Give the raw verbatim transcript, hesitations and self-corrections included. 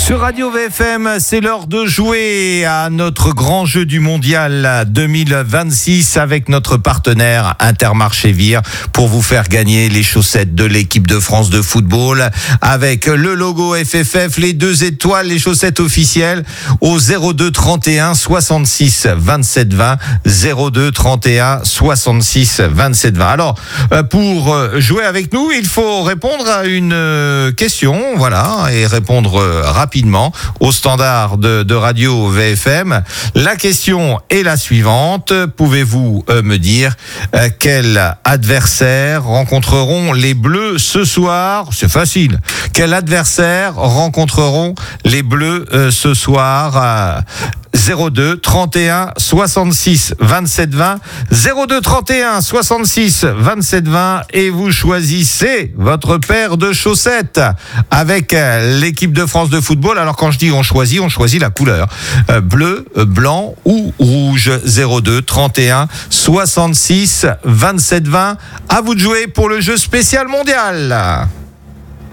Sur Radio V F M, c'est l'heure de jouer à notre grand jeu du mondial deux mille vingt-six avec notre partenaire Intermarché Vire pour vous faire gagner les chaussettes de l'équipe de France de football avec le logo F F F, les deux étoiles, les chaussettes officielles au zéro deux trente et un soixante-six vingt-sept vingt, zéro deux trente et un soixante-six vingt-sept vingt. Alors, pour jouer avec nous, il faut répondre à une question, voilà, et répondre rapidement au standard de, de Radio V F M. La question est la suivante. Pouvez-vous euh, me dire euh, quel adversaire rencontreront les Bleus ce soir? C'est facile. Quel adversaire rencontreront les Bleus euh, ce soir euh, zéro deux trente et un soixante-six vingt-sept vingt, zéro deux trente et un soixante-six vingt-sept vingt, et vous choisissez votre paire de chaussettes avec l'équipe de France de football. Alors quand je dis on choisit, on choisit la couleur euh, bleu, blanc ou rouge. Zéro deux trente et un soixante-six vingt-sept vingt. À vous de jouer pour le jeu spécial mondial.